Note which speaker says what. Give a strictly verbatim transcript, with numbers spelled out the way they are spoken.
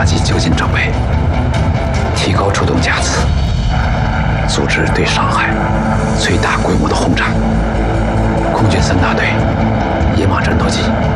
Speaker 1: 机就近正北，提高出动架次，组织对上海最大规模的轰炸。空军三大队野马战斗机